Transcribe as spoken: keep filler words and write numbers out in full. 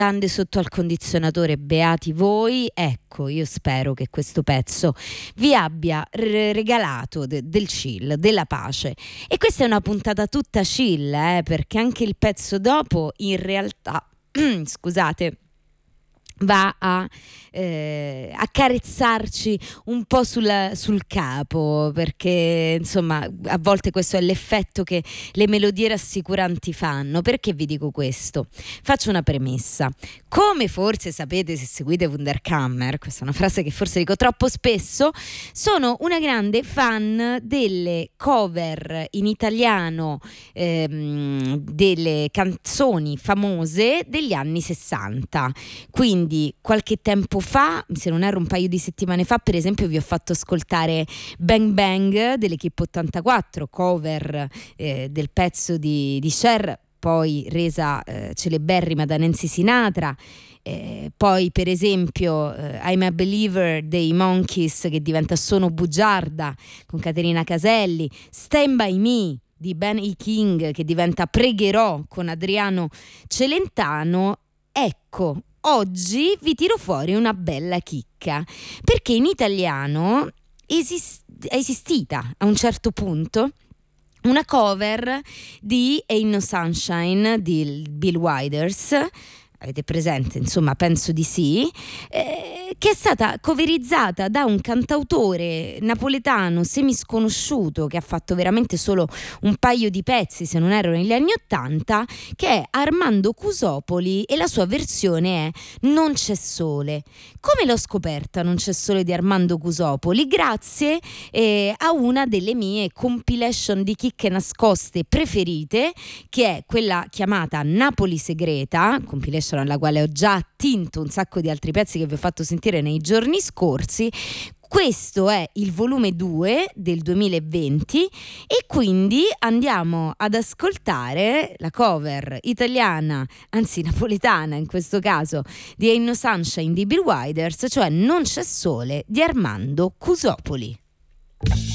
Ande sotto al condizionatore, beati voi. Ecco, io spero che questo pezzo vi abbia re- regalato de- del chill, della pace. E questa è una puntata tutta chill, eh, perché anche il pezzo dopo in realtà scusate, va a eh, accarezzarci un po' sul, sul capo, perché insomma a volte questo è l'effetto che le melodie rassicuranti fanno. Perché vi dico questo? Faccio una premessa. Come forse sapete se seguite Wunderkammer, questa è una frase che forse dico troppo spesso, sono una grande fan delle cover in italiano ehm, delle canzoni famose degli anni sessanta. Quindi qualche tempo fa, se non erro un paio di settimane fa, per esempio vi ho fatto ascoltare Bang Bang dell'Equipe ottantaquattro, cover eh, del pezzo di, di Cher, poi resa eh, celeberrima da Nancy Sinatra. Eh, poi per esempio eh, I'm a Believer dei Monkees, che diventa Sono bugiarda con Caterina Caselli, Stand By Me di Ben E. King, che diventa Pregherò con Adriano Celentano. Ecco, oggi vi tiro fuori una bella chicca, perché in italiano esist- è esistita a un certo punto una cover di Ain't No Sunshine di Bill Withers. Avete presente? Insomma, penso di sì, eh, che è stata coverizzata da un cantautore napoletano semisconosciuto che ha fatto veramente solo un paio di pezzi, se non erro negli anni Ottanta, che è Armando Cusopoli, e la sua versione è Non c'è sole. Come l'ho scoperta Non c'è sole di Armando Cusopoli? Grazie eh, a una delle mie compilation di chicche nascoste preferite, che è quella chiamata Napoli Segreta, compilation alla quale ho già attinto un sacco di altri pezzi che vi ho fatto sentire nei giorni scorsi. Questo è il volume due del duemilaventi e quindi andiamo ad ascoltare la cover italiana, anzi napoletana in questo caso, di Ain't No Sunshine di Bill Withers, cioè Non c'è sole di Armando Cusopoli.